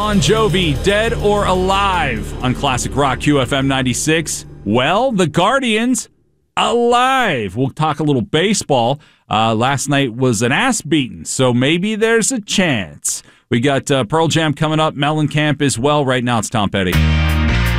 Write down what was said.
Bon Jovi, Dead or Alive on Classic Rock QFM 96. Well, the Guardians, alive. We'll talk a little baseball. Last night was an ass beating, so maybe there's a chance. We got Pearl Jam coming up, Mellencamp as well. Right now, it's Tom Petty.